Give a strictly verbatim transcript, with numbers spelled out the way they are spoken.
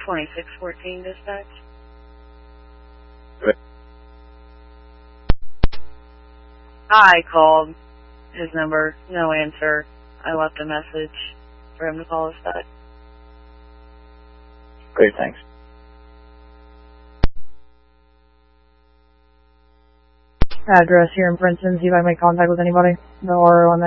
twenty-six fourteen dispatch. Right. I called his number, no answer. I left a message for him to call us back. Great, thanks. Address here in Princeton, see if I make contact with anybody. The R O on that.